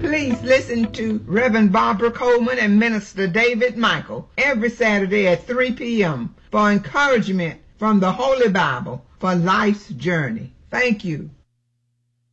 Please listen to Reverend Barbara Coleman and Minister David Michael every Saturday at 3 p.m. for encouragement from the Holy Bible for life's journey. Thank you.